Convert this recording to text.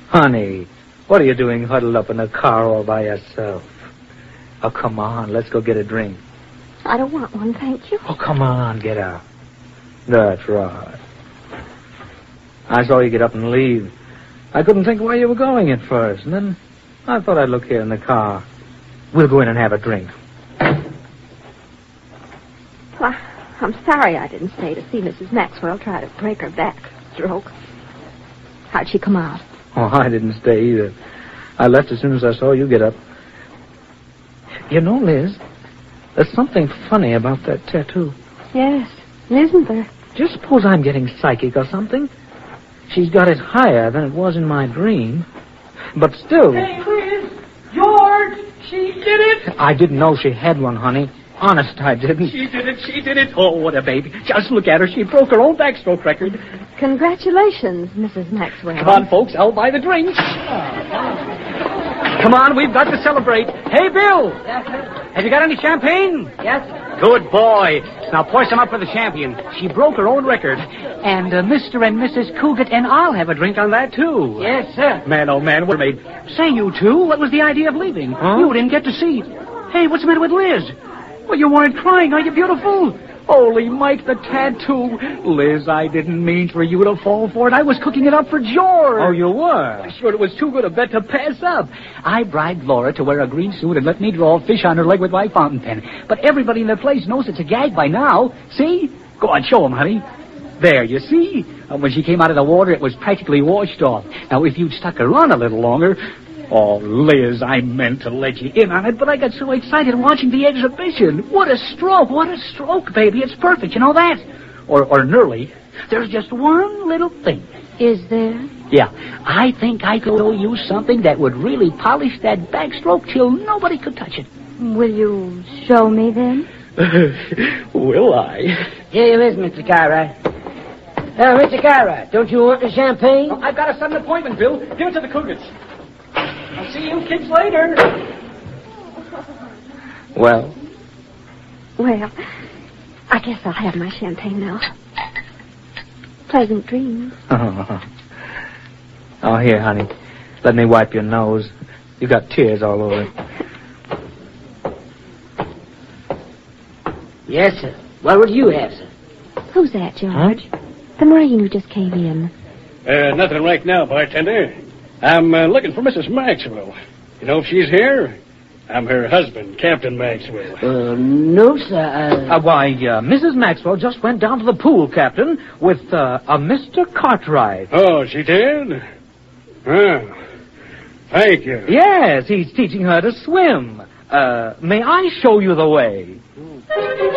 Honey, what are you doing huddled up in the car all by yourself? Oh, come on, let's go get a drink. I don't want one, thank you. Oh, come on, get out. That's right. I saw you get up and leave. I couldn't think where you were going at first, and then I thought I'd look here in the car. We'll go in and have a drink. Well, I'm sorry I didn't stay to see Mrs. Maxwell try to break her back stroke. How'd she come out? Oh, I didn't stay either. I left as soon as I saw you get up. You know, Liz, there's something funny about that tattoo. Yes, isn't there? Just suppose I'm getting psychic or something. She's got it higher than it was in my dream. But still... Hey, Liz! George! She did it! I didn't know she had one, honey. Honest, I didn't. She did it. Oh, what a baby. Just look at her. She broke her own backstroke record. Congratulations, Mrs. Maxwell. Come on, folks. I'll buy the drinks. Come on, we've got to celebrate. Hey, Bill! Yes, sir? Have you got any champagne? Yes, sir. Good boy. Now pour some up for the champion. She broke her own record. And Mr. and Mrs. Cougat and I'll have a drink on that, too. Yes, sir. Man, oh, man, what made... Say, you two, what was the idea of leaving? Huh? You didn't get to see. Hey, what's the matter with Liz? Well, you weren't crying, are you, beautiful? Holy Mike, the tattoo. Liz, I didn't mean for you to fall for it. I was cooking it up for George. Oh, you were? Sure, it was too good a bet to pass up. I bribed Laura to wear a green suit and let me draw a fish on her leg with my fountain pen. But everybody in the place knows it's a gag by now. See? Go on, show 'em, honey. There, you see? When she came out of the water, it was practically washed off. Now, if you'd stuck her on a little longer... Oh, Liz, I meant to let you in on it, but I got so excited watching the exhibition. What a stroke, baby. It's perfect, you know that? Or nearly. There's just one little thing. Is there? Yeah, I think I could use something that would really polish that backstroke till nobody could touch it. Will you show me then? Will I? Here you is, Mr. Cartwright. Now, Mr. Cartwright, don't you want the champagne? I've got a sudden appointment, Bill. Give it to the Cougars. I'll see you kids later. Well? Well, I guess I'll have my champagne now. Pleasant dreams. Oh, here, honey. Let me wipe your nose. You got tears all over it. Yes, sir. What would you have, sir? Who's that, George? The Marine who just came in. Nothing right now, bartender. I'm looking for Mrs. Maxwell. You know if she's here? I'm her husband, Captain Maxwell. No, sir. Why, Mrs. Maxwell just went down to the pool, Captain, with a Mr. Cartwright. Oh, she did? Oh, thank you. Yes, he's teaching her to swim. May I show you the way?